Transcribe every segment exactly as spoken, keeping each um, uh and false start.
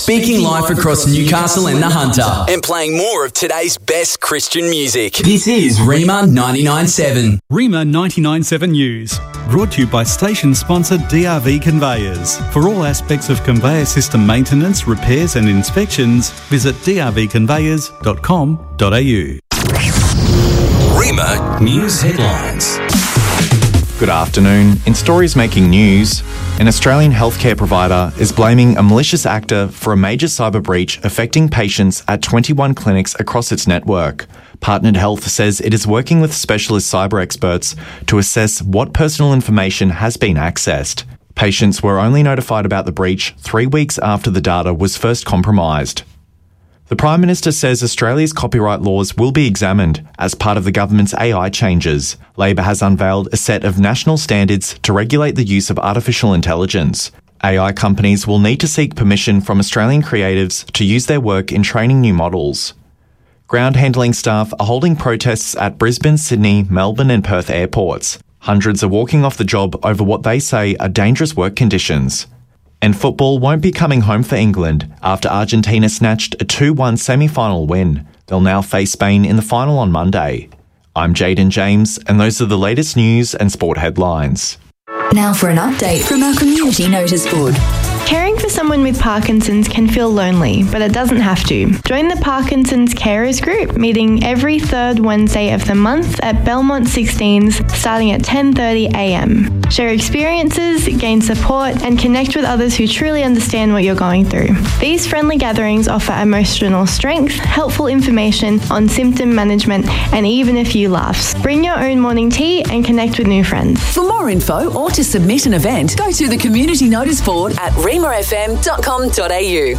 speaking life across Newcastle and the Hunter, and playing more of today's best Christian music. This is Rima ninety-nine point seven. Rima ninety-nine point seven News, brought to you by station sponsor D R V Conveyors. For all aspects of conveyor system maintenance, repairs and inspections, visit d r v conveyors dot com dot a u. Rima News Headlines. Good afternoon. In stories making news, an Australian healthcare provider is blaming a malicious actor for a major cyber breach affecting patients at twenty-one clinics across its network. Partnered Health says it is working with specialist cyber experts to assess what personal information has been accessed. Patients were only notified about the breach three weeks after the data was first compromised. The Prime Minister says Australia's copyright laws will be examined as part of the government's A I changes. Labor has unveiled a set of national standards to regulate the use of artificial intelligence. A I companies will need to seek permission from Australian creatives to use their work in training new models. Ground handling staff are holding protests at Brisbane, Sydney, Melbourne and Perth airports. Hundreds are walking off the job over what they say are dangerous work conditions. And football won't be coming home for England after Argentina snatched a two one semi-final win. They'll now face Spain in the final on Monday. I'm Jaden James, and those are the latest news and sport headlines. Now for an update from our community notice board. Caring for someone with Parkinson's can feel lonely, but it doesn't have to. Join the Parkinson's Carers Group, meeting every third Wednesday of the month at Belmont sixteens, starting at ten thirty a m. Share experiences, gain support, and connect with others who truly understand what you're going through. These friendly gatherings offer emotional strength, helpful information on symptom management, and even a few laughs. Bring your own morning tea and connect with new friends. For more info or to submit an event, go to the community notice board at rima f m dot com dot a u.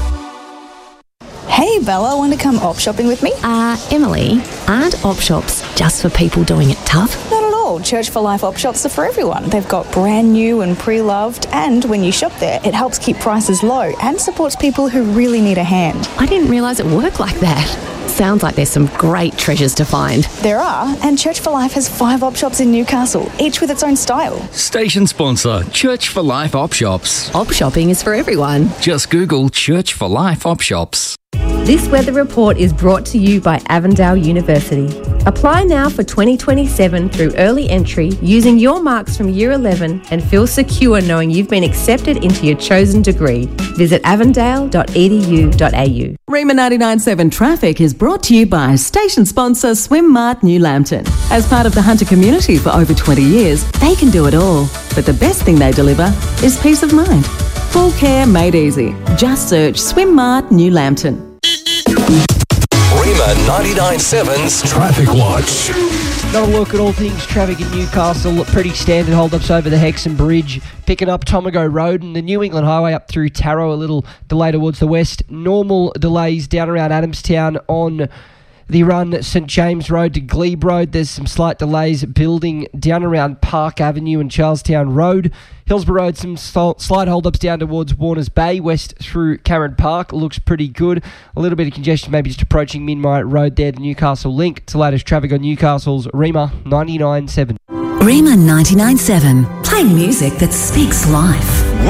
Hey Bella, want to come op shopping with me? Uh, Emily, aren't op shops just for people doing it tough? Not at all. Church for Life op shops are for everyone. They've got brand new and pre-loved, and when you shop there, it helps keep prices low and supports people who really need a hand. I didn't realise it worked like that. Sounds like there's some great treasures to find. There are, and Church for Life has five op shops in Newcastle, each with its own style. Station sponsor, Church for Life op shops. Op shopping is for everyone. Just Google Church for Life op shops. This weather report is brought to you by Avondale University. Apply now for twenty twenty-seven through early entry using your marks from Year eleven and feel secure knowing you've been accepted into your chosen degree. Visit avondale dot e d u dot a u. Rima ninety-nine point seven Traffic is brought to you by station sponsor Swim Mart New Lambton. As part of the Hunter community for over twenty years, they can do it all. But the best thing they deliver is peace of mind. Full care made easy. Just search Swim Mart New Lambton. Rima ninety-nine point seven's Traffic Watch. Another look at all things traffic in Newcastle. Pretty standard hold-ups over the Hexham Bridge. Picking up Tomago Road and the New England Highway up through Tarro. A little delay towards the west. Normal delays down around Adamstown on the run St James Road to Glebe Road. There's some slight delays building down around Park Avenue and Charlestown Road. Hillsborough Road, some slight hold-ups down towards Warners Bay, west through Cameron Park. Looks pretty good. A little bit of congestion maybe just approaching Minmite Road there to Newcastle Link. It's the latest traffic on Newcastle's Rima ninety-nine point seven. Rima ninety-nine point seven, playing music that speaks life.